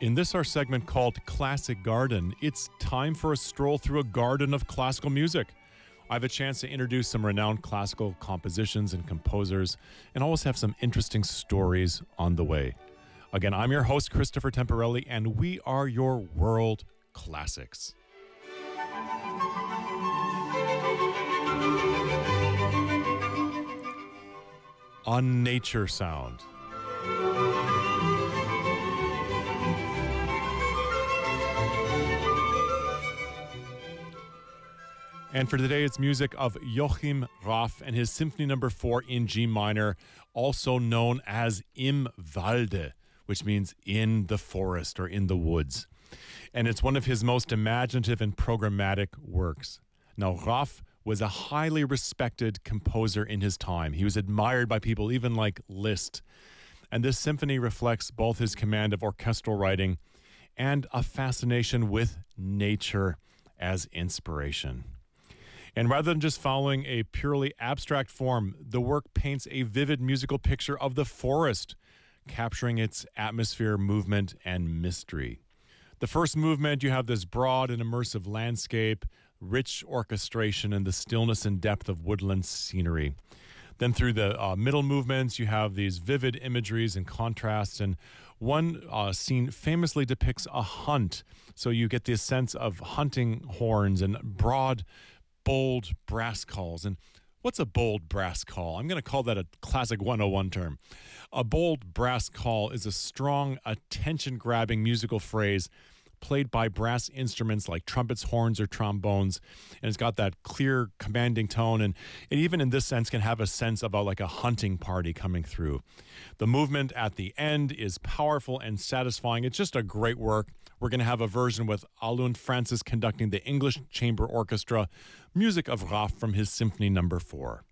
In this our segment called Classic Garden, it's time for a stroll through a garden of classical music. I have a chance to introduce some renowned classical compositions and composers, and always have some interesting stories on the way. Again, I'm your host, Christopher Temporelli, and we are your World Classics. On Nature Sound. And for today, it's music of Joachim Raff and his Symphony No. 4 in G minor, also known as Im Walde, which means in the forest or in the woods. And it's one of his most imaginative and programmatic works. Now, Raff was a highly respected composer in his time. He was admired by people even like Liszt. And this symphony reflects both his command of orchestral writing and a fascination with nature as inspiration. And rather than just following a purely abstract form, the work paints a vivid musical picture of the forest, capturing its atmosphere, movement, and mystery. The first movement, you have this broad and immersive landscape, rich orchestration, and the stillness and depth of woodland scenery. Then through the middle movements, you have these vivid imageries and contrasts, and one scene famously depicts a hunt. So you get this sense of hunting horns and broad, bold brass calls. And what's a bold brass call? I'm going to call that a classic 101 term. A bold brass call is a strong, attention-grabbing musical phrase played by brass instruments like trumpets, horns, or trombones. And it's got that clear, commanding tone. And it even in this sense can have a sense about like a hunting party coming through. The movement at the end is powerful and satisfying. It's just a great work. We're going to have a version with Alun Francis conducting the English Chamber Orchestra, music of Raff from his Symphony No. 4.